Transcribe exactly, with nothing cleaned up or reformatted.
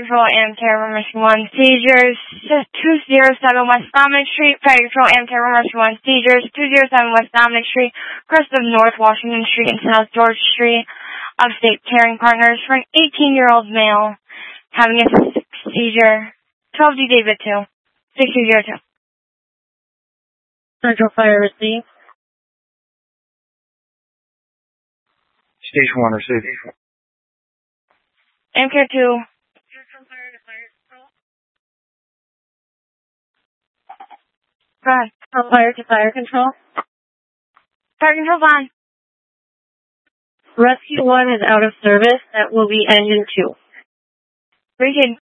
Control, Amcare, Mission one, seizures, two oh seven West Dominic Street, Fire Control, Amcare, Mission one, seizures, two oh seven West Dominic Street, crest of North Washington Street and South George Street, Upstate Caring Partners for an eighteen-year-old male having a seizure, twelve D David two, six two zero two. Central Fire received. Station one received. Amcare two. Central Fire to Fire Control. Go ahead. Central Fire to Fire Control. Fire Control's on. Rescue one is out of service. That will be engine two. Appreciate it.